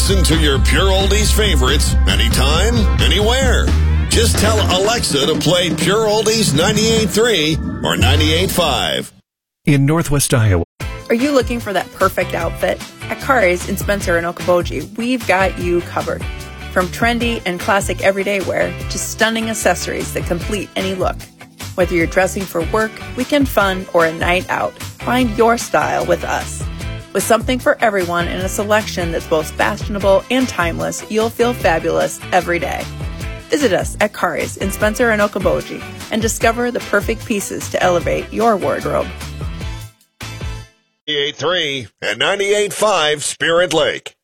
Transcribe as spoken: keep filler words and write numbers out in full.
Listen to your Pure Oldies favorites anytime, anywhere. Just tell Alexa to play Pure Oldies ninety-eight point three or ninety-eight point five. In Northwest Iowa. Are you looking for that perfect outfit? At Kari's in Spencer and Okoboji, we've got you covered. From trendy and classic everyday wear to stunning accessories that complete any look. Whether you're dressing for work, weekend fun, or a night out, find your style with us. With something for everyone and a selection that's both fashionable and timeless, you'll feel fabulous every day. Visit us at Kari's in Spencer and Okoboji and discover the perfect pieces to elevate your wardrobe. ninety-eight point three and ninety-eight point five Spirit Lake.